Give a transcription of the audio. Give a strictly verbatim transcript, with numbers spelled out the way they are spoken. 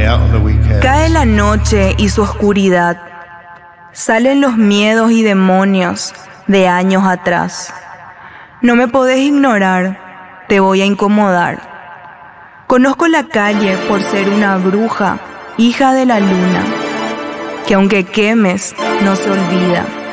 out on the weekend. Cae la noche y su oscuridad. Salen los miedos y demonios de años atrás. No me podés ignorar, te voy a incomodar. Conozco la calle por ser una bruja, hija de la luna, que aunque quemes, no se olvida.